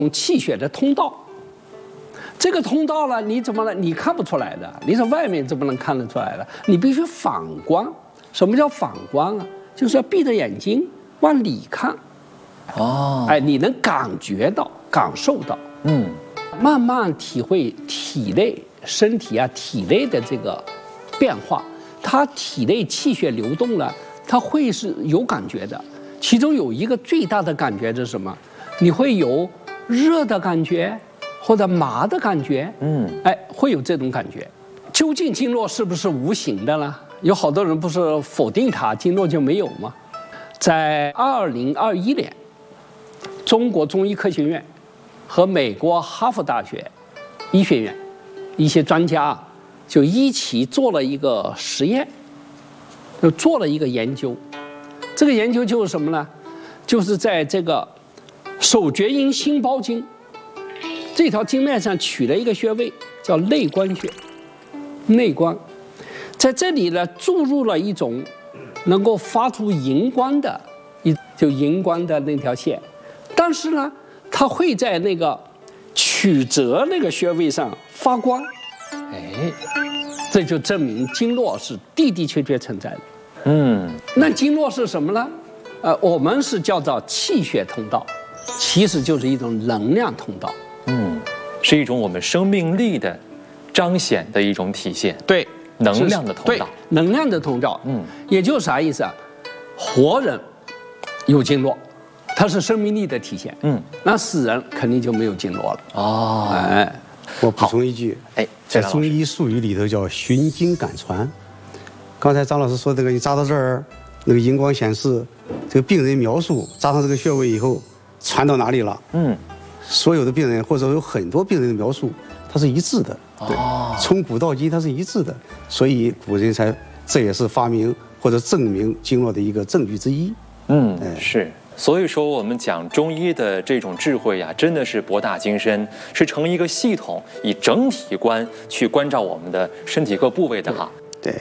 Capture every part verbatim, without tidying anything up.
气血的通道。这个通道呢，你怎么了？你看不出来的，你从外面怎么能看得出来的？你必须反光。什么叫反光啊？就是要闭着眼睛往里看。哦，哎，你能感觉到、感受到，嗯，慢慢体会体内身体啊、体内的这个变化。它体内气血流动了，它会是有感觉的。其中有一个最大的感觉是什么？你会有热的感觉，或者麻的感觉，嗯，哎，会有这种感觉。究竟经络是不是无形的呢？有好多人不是否定它，经络就没有吗？在二零二一年，中国中医科学院和美国哈佛大学医学院一些专家就一起做了一个实验，就做了一个研究。这个研究就是什么呢？就是在这个手厥阴心包经这条经脉上取了一个穴位，叫内关穴。内关在这里呢，注入了一种能够发出荧光的一就荧光的那条线，但是呢，它会在那个曲折那个穴位上发光。哎，这就证明经络是的的确确存在的。嗯，那经络是什么呢？呃，我们是叫做气血通道，其实就是一种能量通道。 嗯，是一种我们生命力的彰显的一种体现。 对， 能量的通道。 对，能量的通道。嗯，也就是啥意思啊？活人有经络，它是生命力的体现。嗯，那死人肯定就没有经络了。哦， 哎，我补充一句，哎，在中医术语里头叫循经感传。刚才张老师说这个，你扎到这儿，那个荧光显示，这个病人描述扎上这个穴位以后传到哪里了？嗯，所有的病人或者有很多病人的描述，它是一致的。对，从古到今它是一致的，所以古人才这也是发明或者证明经络的一个证据之一。 嗯，是。所以说，我们讲中医的这种智慧呀，真的是博大精深，是成一个系统，以整体观去关照我们的身体各部位的哈。 对。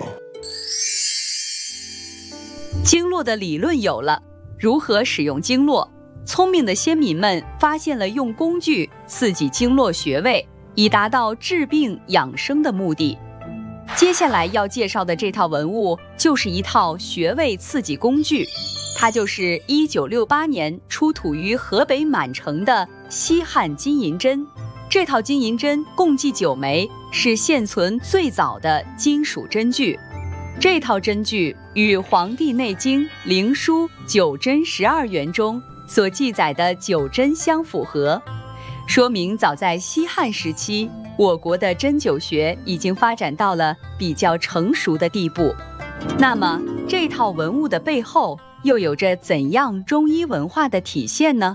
经络的理论有了，如何使用经络？聪明的先民们发现了用工具刺激经络穴位，以达到治病养生的目的。接下来要介绍的这套文物就是一套穴位刺激工具，它就是一九六八年出土于河北满城的西汉金银针。这套金银针共计九枚，是现存最早的金属针具。这套针具与《黄帝内经·灵枢·九针十二元》中所记载的九针相符合，说明早在西汉时期，我国的针灸学已经发展到了比较成熟的地步。那么，这套文物的背后又有着怎样中医文化的体现呢？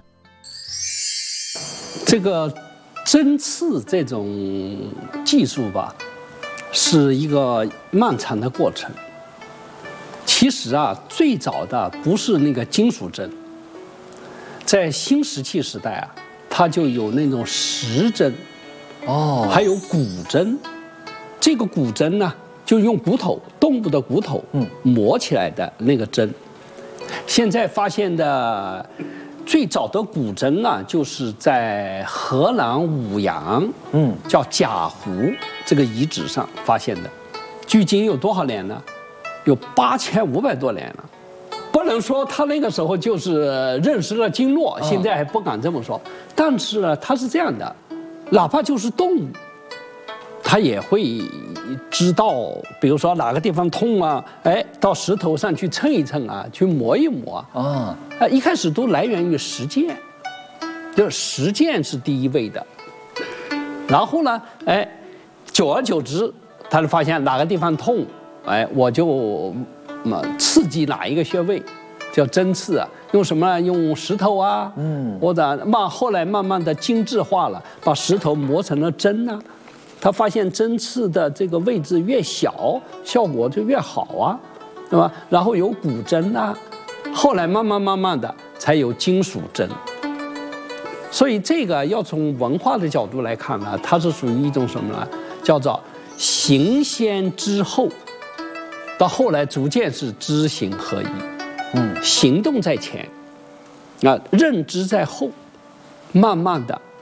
这个针刺这种技术吧，是一个漫长的过程。其实啊，最早的不是那个金属针，在新石器时代啊，它就有那种石针，哦，还有骨针。这个骨针呢，就用骨头，动物的骨头，嗯，磨起来的那个针。现在发现的最早的骨针呢，就是在河南舞阳，嗯，叫贾湖这个遗址上发现的。距今有多少年呢？有八千五百多年了。不能说他那个时候就是认识了经络，现在还不敢这么说。但是呢，他是这样的，哪怕就是动物，他也会知道，比如说哪个地方痛啊，哎，到石头上去蹭一蹭啊，去磨一磨啊。啊，一开始都来源于实践，就是实践是第一位的。然后呢，哎，久而久之，他就发现哪个地方痛，哎，我就嘛刺激哪一个穴位，叫针刺啊。用什么？用石头啊，嗯，或者慢后来慢慢的精致化了，把石头磨成了针啊。他发现针刺的这个位置越小，效果就越好啊，对吧？然后有骨针啊，后来慢慢慢慢的才有金属针。所以这个要从文化的角度来看呢，它是属于一种什么呢？叫做行先知后，到后来逐渐是知行合一。嗯，行动在前，啊，认知在后，慢慢的